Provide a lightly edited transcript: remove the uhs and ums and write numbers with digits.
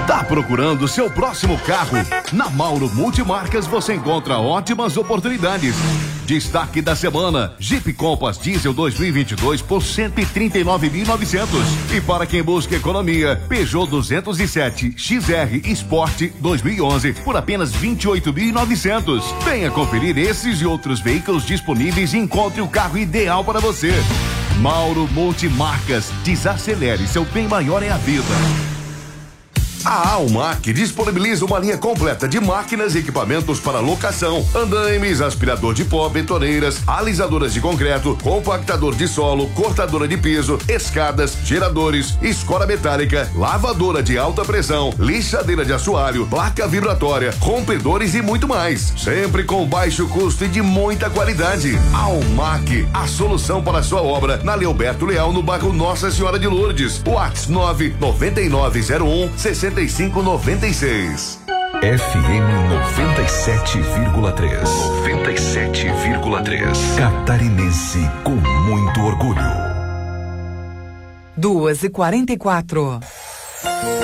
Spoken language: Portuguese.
Tá procurando seu próximo carro? Na Mauro Multimarcas você encontra ótimas oportunidades. Destaque da semana: Jeep Compass Diesel 2022 por 139.900. E para quem busca economia, Peugeot 207 XR Sport 2011 por apenas 28.900. Venha conferir esses e outros veículos disponíveis e encontre o carro ideal para você. Mauro Multimarcas, desacelere, seu bem maior é a vida. A Almac disponibiliza uma linha completa de máquinas e equipamentos para locação, andaimes, aspirador de pó, betoreiras, alisadoras de concreto, compactador de solo, cortadora de piso, escadas, geradores, escora metálica, lavadora de alta pressão, lixadeira de assoalho, placa vibratória, rompedores e muito mais. Sempre com baixo custo e de muita qualidade. Almac, a solução para a sua obra na Leoberto Leal, no bairro Nossa Senhora de Lourdes. WhatsApp 99901 6596. FM 97,3. 97,3. Catarinense com muito orgulho. 2h44.